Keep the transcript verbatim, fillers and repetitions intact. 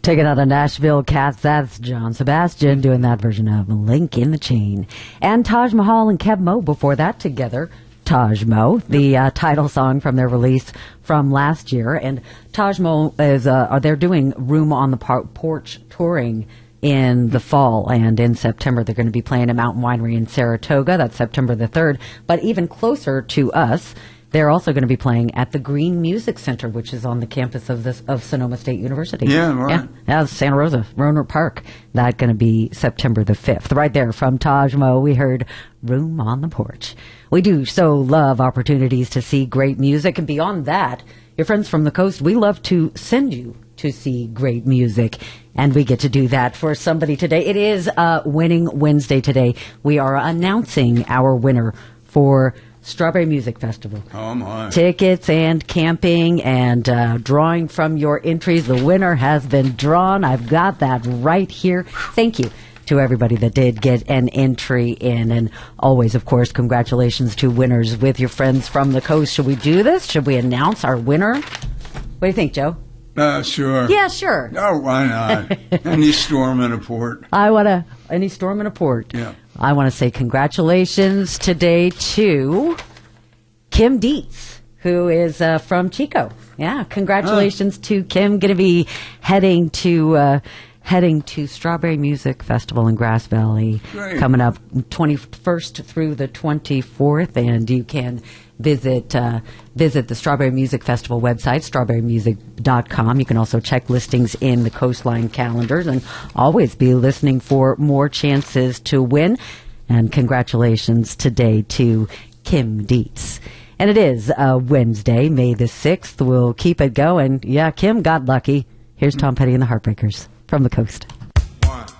Take it out of Nashville Cats. That's John Sebastian doing that version of Link in the Chain. And Taj Mahal and Kev Mo before that together. Taj Mo, the uh, title song from their release from last year. And Taj Mo is, uh, are they're doing Room on the Par- Porch touring in the fall, and in September they're going to be playing at Mountain Winery in Saratoga. That's September the third. But even closer to us, they're also going to be playing at the Green Music Center, which is on the campus of this of Sonoma State University. Yeah, right. Yeah, that's Santa Rosa, Rohnert Park. That's going to be September the fifth. Right there from Taj Mo, we heard Room on the Porch. We do so love opportunities to see great music, and beyond that, your friends from the coast, we love to send you to see great music, and we get to do that for somebody today. It is uh, Winning Wednesday today. We are announcing our winner for Strawberry Music Festival. Oh, my. Tickets and camping and uh, drawing from your entries. The winner has been drawn. I've got that right here. Thank you to everybody that did get an entry in. And always, of course, congratulations to winners with your friends from the coast. Should we do this? Should we announce our winner? What do you think, Joe? Uh, sure. Yeah, sure. Oh, why not? Any storm in a port. I want to, any storm in a port. Yeah. I want to say congratulations today to Kim Dietz, who is uh, from Chico. Yeah, congratulations oh. to Kim. Going to be heading to uh, heading to Strawberry Music Festival in Grass Valley. Great. Coming up twenty-first through the twenty-fourth, and you can visit uh, visit the Strawberry Music Festival website, strawberry music dot com. You can also check listings in the Coastline calendars, and always be listening for more chances to win. And congratulations today to Kim Dietz. And it is uh, Wednesday, May the sixth. We'll keep it going. Yeah, Kim got lucky. Here's Tom Petty and the Heartbreakers from the coast.